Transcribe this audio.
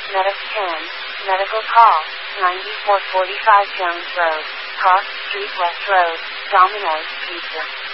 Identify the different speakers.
Speaker 1: Medic 10, medical call, 9445 Jones Road, Cross Street West Road, Domino's Pizza.